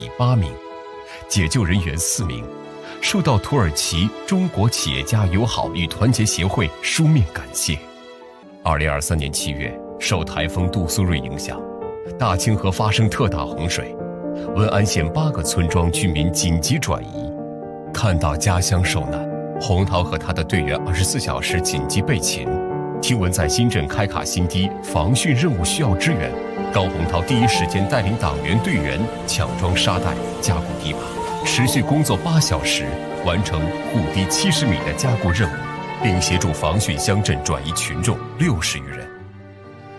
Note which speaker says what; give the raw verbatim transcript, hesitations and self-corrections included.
Speaker 1: 八名，解救人员四名，受到土耳其中国企业家友好与团结协会书面感谢。二零二三年七月，受台风杜苏芮影响，大清河发生特大洪水，文安县八个村庄居民紧急转移。看到家乡受难，洪涛和他的队员二十四小时紧急备勤。听闻在新镇开卡新堤防汛任务需要支援，高洪涛第一时间带领党员队员抢装沙袋、加固堤坝，持续工作八小时，完成护堤七十米的加固任务，并协助防汛乡镇转移群众六十余人。